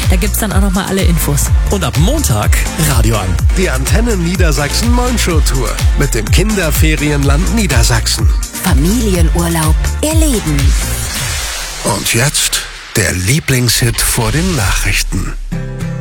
Da gibt's dann auch nochmal alle Infos. Und ab Montag Radio an. Die Antenne Niedersachsen Mornshow Tour mit dem Kinderferienland Niedersachsen. Familienurlaub erleben. Und jetzt der Lieblingshit vor den Nachrichten.